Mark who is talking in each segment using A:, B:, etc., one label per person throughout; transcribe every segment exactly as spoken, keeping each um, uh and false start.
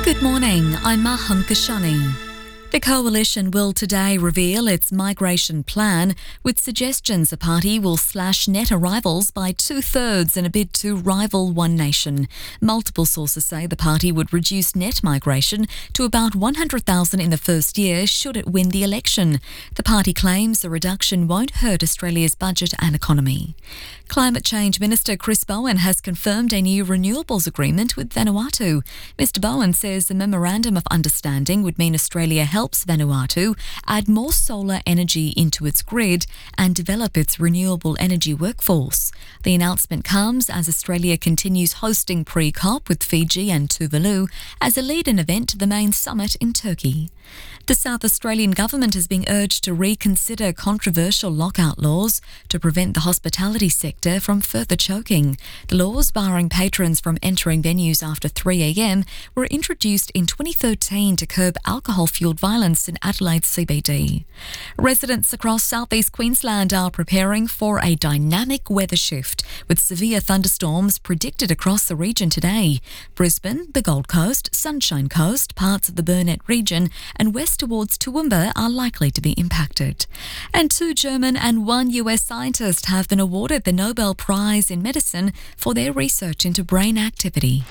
A: Good morning, I'm Maham Kashani. The coalition will today reveal its migration plan, with suggestions the party will slash net arrivals by two-thirds in a bid to rival One Nation. Multiple sources say the party would reduce net migration to about one hundred thousand in the first year should it win the election. The party claims the reduction won't hurt Australia's budget and economy. Climate Change Minister Chris Bowen has confirmed a new renewables agreement with Vanuatu. Mister Bowen says the Memorandum of Understanding would mean Australia helps Vanuatu add more solar energy into its grid and develop its renewable energy workforce. The announcement comes as Australia continues hosting pre-COP with Fiji and Tuvalu as a lead-in event to the main summit in Turkey. The South Australian government is being urged to reconsider controversial lockout laws to prevent the hospitality sector from further choking. The laws barring patrons from entering venues after three a.m. were introduced in twenty thirteen to curb alcohol-fuelled violence in Adelaide C B D. Residents across southeast Queensland are preparing for a dynamic weather shift, with severe thunderstorms predicted across the region today. Brisbane, the Gold Coast, Sunshine Coast, parts of the Burnett region and west towards Toowoomba are likely to be impacted. And two German and one U S scientist have been awarded the Nobel Prize in Medicine for their research into brain activity.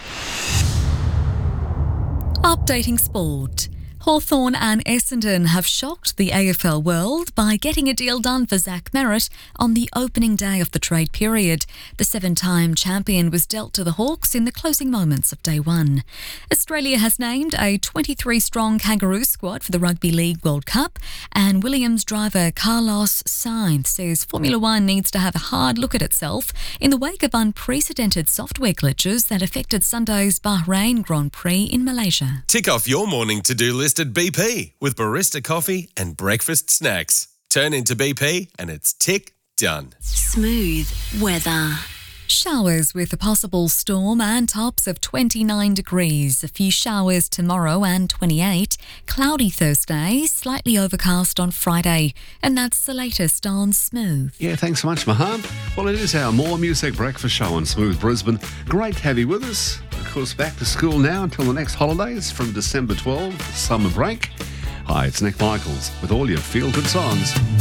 A: Updating sport. Hawthorn and Essendon have shocked the A F L world by getting a deal done for Zach Merritt on the opening day of the trade period. The seven-time champion was dealt to the Hawks in the closing moments of day one. Australia has named a twenty-three strong Kangaroo squad for the Rugby League World Cup, and Williams driver Carlos Sainz says Formula One needs to have a hard look at itself in the wake of unprecedented software glitches that affected Sunday's Bahrain Grand Prix in Malaysia.
B: Tick off your morning to-do list at B P with barista coffee and breakfast snacks. Turn into B P and it's tick done.
A: Smooth weather. Showers with a possible storm and tops of twenty-nine degrees. A few showers tomorrow and twenty-eight. Cloudy Thursday, slightly overcast on Friday. And that's the latest on Smooth.
C: Yeah, thanks so much, Maham. Well, it is our More Music Breakfast Show on Smooth Brisbane. Great to have you with us. Of course, back to school now until the next holidays from December twelfth, summer break. Hi, it's Nick Michaels with all your feel-good songs.